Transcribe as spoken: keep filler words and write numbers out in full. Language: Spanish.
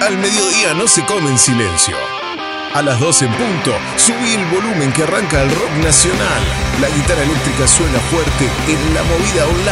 Al mediodía no se come en silencio. A las doce en punto, subí el volumen que arranca el rock nacional. La guitarra eléctrica suena fuerte en la movida online.